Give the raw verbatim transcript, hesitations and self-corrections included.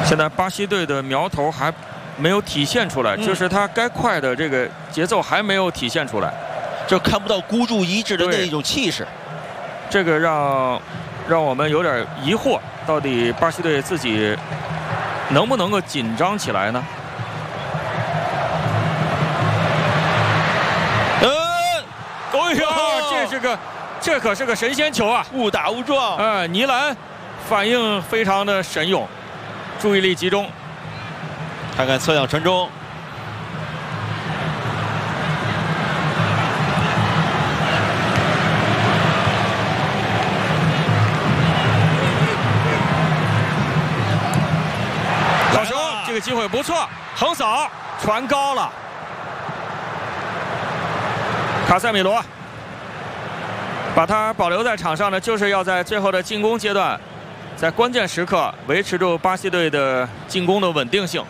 现在巴西队的苗头还没有体现出来， 嗯、 就是他该快的这个节奏还没有体现出来， 就看不到孤注一掷的那一种气势。 这个让让我们有点疑惑，到底巴西队自己能不能够紧张起来呢？ 呃， 哎呀，这是个，这可是个神仙球啊！ 误打误撞。 呃，尼兰反应非常的神勇，注意力集中。 看看侧向传中。 好球，这个机会不错，横扫传高了。卡塞米罗把他保留在场上呢，就是要在最后的进攻阶段，在关键时刻维持住巴西队的进攻的稳定性。